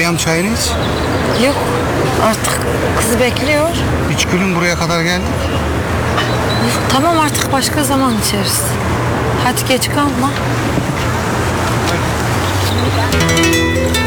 Meryem çayını iç. Yok artık kızı bekliyor. Hiç gülüm buraya kadar geldi. Tamam artık başka zaman içeriz. Hadi geç kalma.